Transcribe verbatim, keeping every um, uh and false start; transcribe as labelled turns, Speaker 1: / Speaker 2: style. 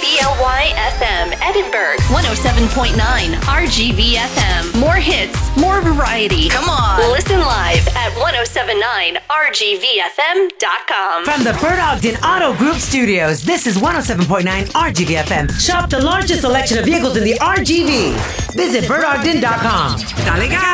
Speaker 1: V L Y F M Edinburgh, one oh seven point nine R G V F M. More hits, more variety. Come on. Listen live at ten seventy-nine R G V F M dot com.
Speaker 2: From the Bert Ogden Auto Group Studios, this is one oh seven point nine R G V F M. Shop the largest selection of vehicles in the R G V. Visit bert ogden dot com. Dale,